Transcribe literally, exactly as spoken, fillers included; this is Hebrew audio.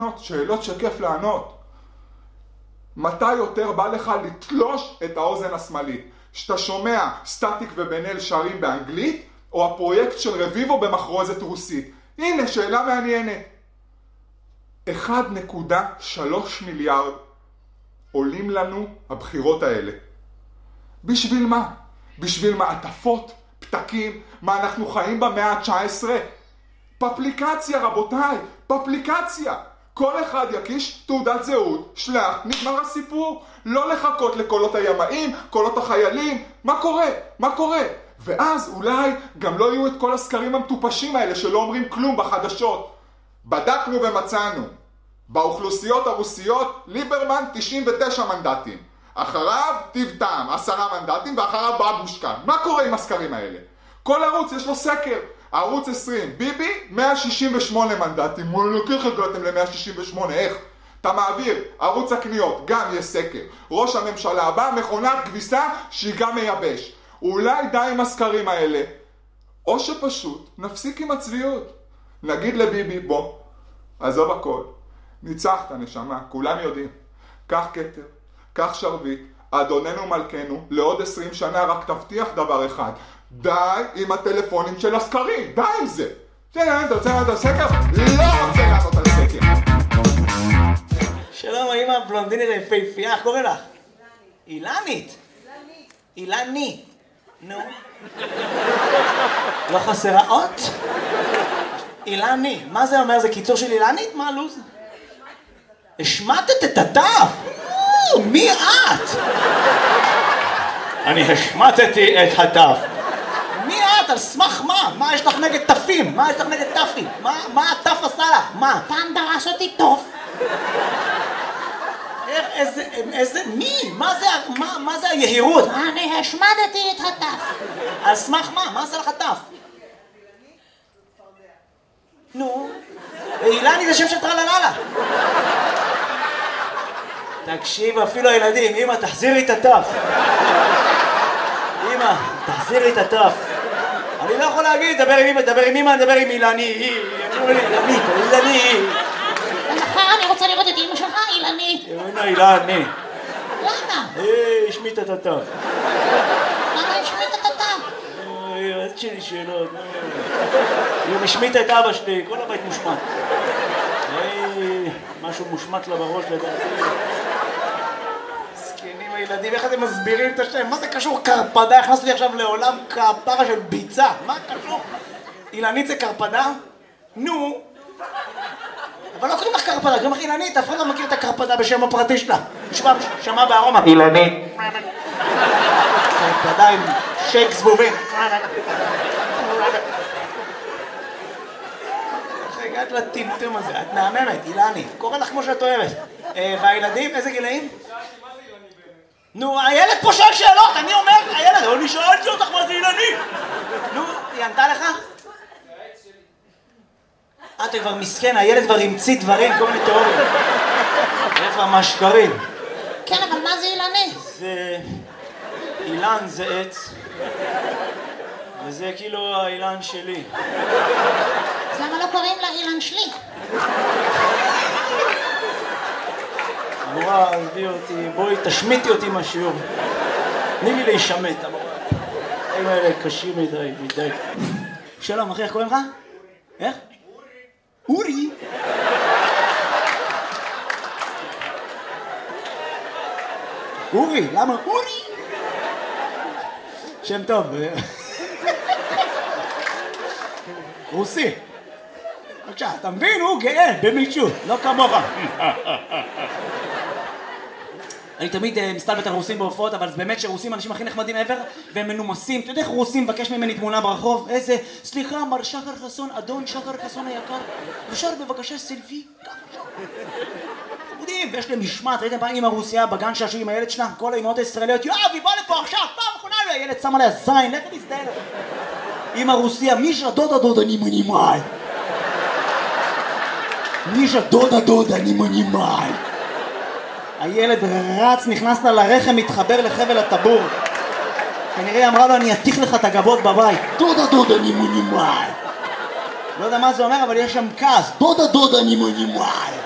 שאלות שכיף לענות. מתי יותר בא לך לתלוש את האוזן השמאלית? שאתה שומע סטטיק ובן אל שרים באנגלית, או הפרויקט של רביבו במחרוזת רוסית? הנה, שאלה מעניינת. אחד נקודה שלוש מיליארד עולים לנו הבחירות האלה. בשביל מה? בשביל מעטפות, פתקים, מה אנחנו חיים במאה ה-תשע עשרה? פפליקציה רבותיי, פפליקציה. כל אחד יקיש תעודת זהות, שלח, נגמר הסיפור. לא לחכות לקולות הימאים, קולות החיילים. מה קורה? מה קורה? ואז אולי גם לא יהיו את כל הסקרים המטופשים האלה שלא אומרים כלום בחדשות. בדקנו ומצאנו. באוכלוסיות הרוסיות ליברמן תשעים ותשע מנדטים. אחריו טיב טעם, עשרה מנדטים, ואחריו בבושקה. מה קורה עם הסקרים האלה? כל ערוץ יש לו סקר. ערוץ עשרים, ביבי, מאה שישים ושמונה מנדטים. מה לוקח הגעתם ל-מאה שישים ושמונה? איך? אתה מעביר, ערוץ הקניות, גם יש סקר. ראש הממשלה הבא, מכונת כביסה שהיא גם מייבש. אולי די עם הסקרים האלה, או שפשוט נפסיק עם הצביעות. נגיד לביבי, בוא, עזוב הכל. ניצחת נשמה, כולם יודעים. קח כתר, קח שרביט, אדוננו מלכנו, לעוד עשרים שנה רק תבטיח דבר אחד. די עם הטלפונים של הסקרים, די עם זה. אתה רוצה לענות על סקר? לא רוצה לענות על סקר. שלום, האמא הבלונדינית היפהפייה, איך קוראים לך? אילנית. אילני. נו. לא חסרה אות? אילני. מה זה אומר? זה קיצור של אילנית? מה הלו"ז? השמטת את הדף? מי את? אני השמטתי את הדף. מי את? על סמך מה? מה יש לך נגד תפים? מה יש לך נגד תפים? מה התף עשה לך? מה? פעם דרס אותי טוב. איך, איזה, איזה, מי? מה זה, מה, מה זה היהירות? אני השמדתי את הדף. על סמך מה? מה זה לך תף? נו, אילני זה שם של טרלללה. תקשיב, אפילו הילדים, אמא, תחזירי את הטף. אמא, תחזירי את הטף. אני לא יכול להגיד, דבר עם אמא, דבר עם אמא, דבר עם אילני. אמרו לי, אילנית, אילני. ומחר אני רוצה לראות את אמא שלך, אילנית. הנה, אילני. למה? אה, השמית את הטף. למה השמית את הדף? אוי, אז שלי שאלות. היא משמיטה את אבא שלי, כל הבית מושמט. משהו מושמט לה בראש לדעתי. זקנים הילדים, איך אתם מסבירים את השם? מה זה קשור קרפדה? הכנסתי לי עכשיו לעולם קרפרה של ביצה. מה קשור? אילנית זה קרפדה? נו. אבל לא קוראים לך קרפדה, קוראים לך אילנית. אף אחד לא מכיר את הקרפדה בשם הפרטי שלה. נשמע, שמע בארומה. אילנית. קרפדה עם שייק זבובים. הגעת לטמטום הזה, את נעממת, אילני, קורא לך כמו שאת אוהבת. והילדים, איזה גילאים? נו, הילד פה שואל שאלות, אני אומר, הילד, אני שאלתי אותך מה זה אילני. נו, היא ענתה לך? אתה כבר מסכן, הילד כבר המציא דברים, כל מיני תיאוריות. זה כבר משקרים. כן, אבל מה זה אילני? זה... אילן זה עץ. וזה כאילו האילן שלי. אז למה לא קוראים לה אילן שלי? המורה, עזבי אותי, בואי תשמיטי אותי מהשיעור. תני לי להישמט, המורה. הם האלה קשים מדי, מדי. שלום, אחי, איך קוראים לך? איך? אורי. אורי? אורי, למה? אורי? שם טוב. רוסי. בבקשה, אתה מבין? הוא גאה במישהו, לא כמוך. אני תמיד מסתלבט על רוסים בהופעות, אבל באמת שרוסים אנשים הכי נחמדים ever, והם מנומסים. אתה יודע איך רוסים מבקש ממני תמונה ברחוב? איזה, סליחה, מר שחר חסון, אדון שחר חסון היקר, אפשר בבקשה סלפי? חמודים, ויש להם משמעת, ראיתם פעם אמא רוסיה בגן שעשו עם הילד שלה, כל האמהות הישראליות, יואב, היא באה לפה עכשיו, פעם אחרונה, הילד שם עליה זין, לך להזדהל. אמא רוסיה, מישה דודה דודה אני מנימאי. מישה דודה דודה אני מנימאי. הילד רץ, נכנס לה לרחם, מתחבר לחבל הטבור. כנראה אמרה לו, אני אתיך לך את הגבות בבית. דודה דודה אני מנימאי. לא יודע מה זה אומר, אבל יש שם כעס. דודה דודה אני מנימאי.